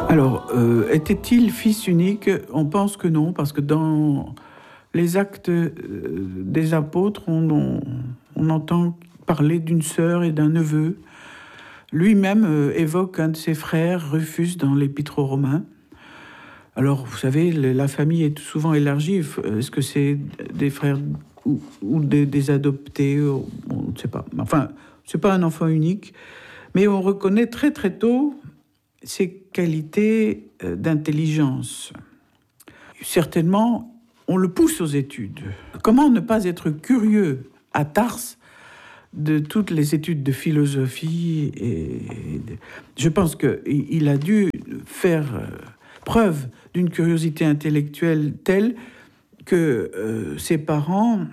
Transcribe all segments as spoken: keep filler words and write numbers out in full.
Alors, euh, était-il fils unique ? On pense que non, parce que dans les actes euh, des apôtres, on, on, on entend parler d'une sœur et d'un neveu. Lui-même euh, évoque un de ses frères, Rufus, dans l'Épître aux Romains. Alors, vous savez, la famille est souvent élargie. Est-ce que c'est des frères ou, ou des, des adoptés ? On ne sait pas. Enfin, c'est pas un enfant unique. Mais on reconnaît très très tôt ses qualités d'intelligence. Certainement, on le pousse aux études. Comment ne pas être curieux à Tarse de toutes les études de philosophie et je pense qu'il a dû faire preuve d'une curiosité intellectuelle telle que euh, ses parents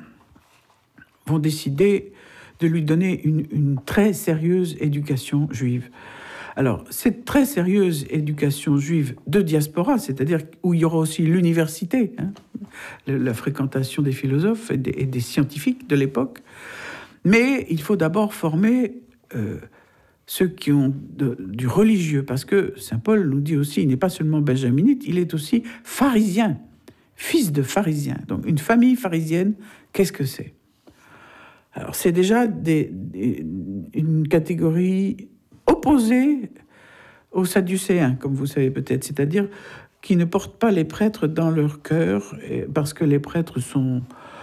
vont décider de lui donner une, une très sérieuse éducation juive. Alors, cette très sérieuse éducation juive de diaspora, c'est-à-dire où il y aura aussi l'université, hein, la fréquentation des philosophes et des, et des scientifiques de l'époque, mais il faut d'abord former euh, ceux qui ont de, du religieux, parce que saint Paul nous dit aussi, il n'est pas seulement benjaminite, il est aussi pharisien, fils de pharisien. Donc, une famille pharisienne, qu'est-ce que c'est ? Alors, c'est déjà des, des, une catégorie opposée aux sadducéens, comme vous savez peut-être, c'est-à-dire qui ne portent pas les prêtres dans leur cœur, parce que les prêtres sont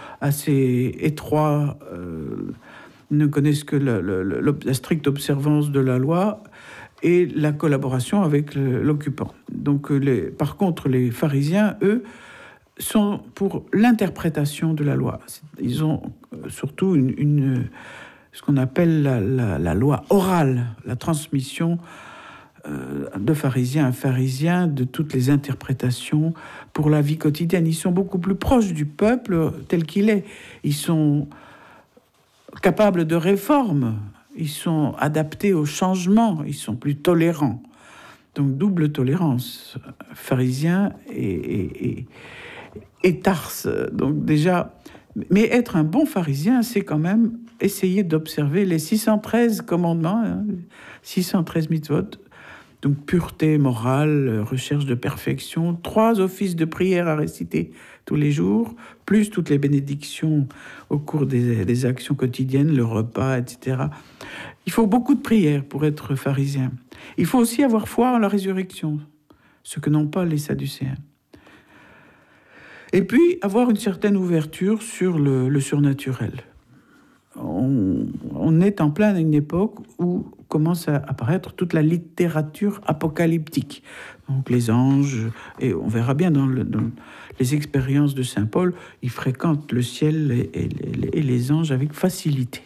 assez étroits, euh, ne connaissent que la, la, la, la stricte observance de la loi et la collaboration avec le, l'occupant. Donc, les, par contre, les pharisiens, eux, sont pour l'interprétation de la loi. Ils ont surtout une, une, ce qu'on appelle la, la, la loi orale, la transmission euh, de pharisien à pharisien de toutes les interprétations pour la vie quotidienne. Ils sont beaucoup plus proches du peuple tel qu'il est. Ils sont capables de réformes, ils sont adaptés au changement, ils sont plus tolérants. Donc double tolérance, pharisien et... et, et et Tarse. Donc déjà, mais être un bon pharisien, c'est quand même essayer d'observer les six cent treize commandements, hein, six cent treize mitzvot, donc pureté morale, recherche de perfection, trois offices de prière à réciter tous les jours, plus toutes les bénédictions au cours des, des actions quotidiennes, le repas, et cetera. Il faut beaucoup de prières pour être pharisien. Il faut aussi avoir foi en la résurrection, ce que n'ont pas les sadducéens. Et puis, avoir une certaine ouverture sur le, le surnaturel. On, on est en plein une époque où commence à apparaître toute la littérature apocalyptique. Donc les anges, et on verra bien dans, le, dans les expériences de saint Paul, il fréquente le ciel et, et, et les anges avec facilité.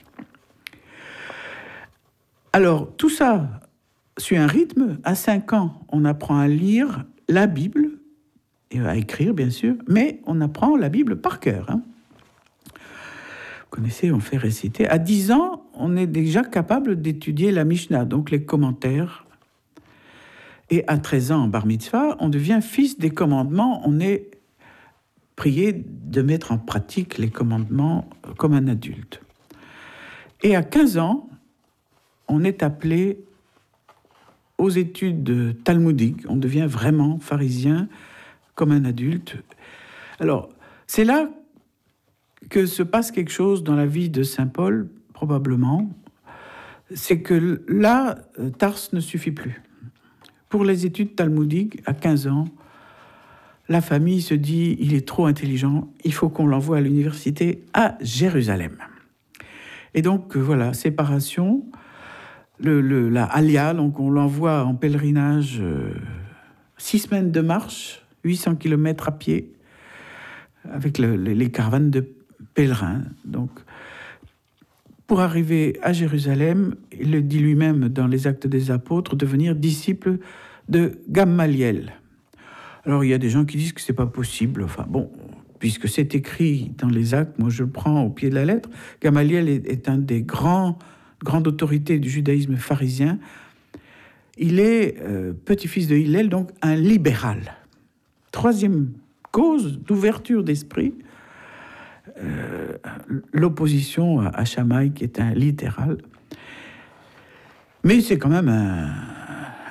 Alors, tout ça suit un rythme. À cinq ans, on apprend à lire la Bible, et à écrire, bien sûr, mais on apprend la Bible par cœur. Hein. Vous connaissez, on fait réciter. À dix ans, on est déjà capable d'étudier la Mishnah, donc les commentaires. Et à treize ans, en bar mitzvah, on devient fils des commandements. On est prié de mettre en pratique les commandements comme un adulte. Et à quinze ans, on est appelé aux études talmudiques. On devient vraiment pharisien, comme un adulte. Alors, c'est là que se passe quelque chose dans la vie de saint Paul, probablement. C'est que là, Tarse ne suffit plus. Pour les études talmudiques, à quinze ans, la famille se dit, il est trop intelligent, il faut qu'on l'envoie à l'université à Jérusalem. Et donc, voilà, séparation, le, le, la Alia, donc on l'envoie en pèlerinage, euh, six semaines de marche, huit cents kilomètres à pied, avec le, les, les caravanes de pèlerins. Donc, pour arriver à Jérusalem, il le dit lui-même dans les Actes des Apôtres, devenir disciple de Gamaliel. Alors, il y a des gens qui disent que c'est pas possible. Enfin, bon, puisque c'est écrit dans les Actes, moi je le prends au pied de la lettre. Gamaliel est, est un des grands, grandes autorités du judaïsme pharisien. Il est euh, petit-fils de Hillel, donc un libéral. Troisième cause d'ouverture d'esprit, euh, l'opposition à, à Shammai, qui est un littéral. Mais c'est quand même un,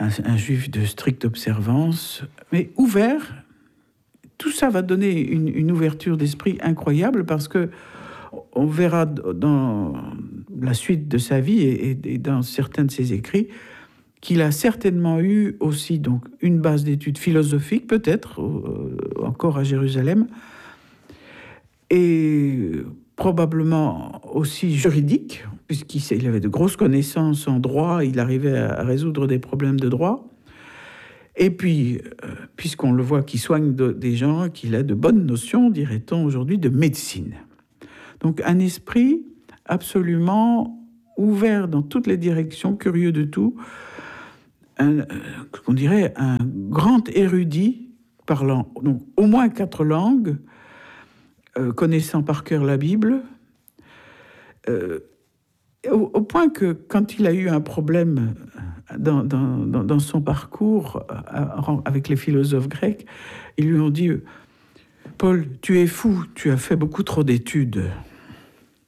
un, un juif de stricte observance, mais ouvert. Tout ça va donner une, une ouverture d'esprit incroyable parce que on verra dans la suite de sa vie et, et dans certains de ses écrits qu'il a certainement eu aussi donc une base d'études philosophiques, peut-être euh, encore à Jérusalem, et probablement aussi juridique, puisqu'il avait de grosses connaissances en droit, il arrivait à résoudre des problèmes de droit. Et puis, euh, puisqu'on le voit qu'il soigne de, des gens, qu'il a de bonnes notions, dirait-on aujourd'hui, de médecine. Donc un esprit absolument ouvert dans toutes les directions, curieux de tout, un, euh, qu'on dirait un grand érudit, parlant donc au moins quatre langues, euh, connaissant par cœur la Bible, euh, au, au point que quand il a eu un problème dans, dans, dans, dans son parcours avec les philosophes grecs, ils lui ont dit « Paul, tu es fou, tu as fait beaucoup trop d'études.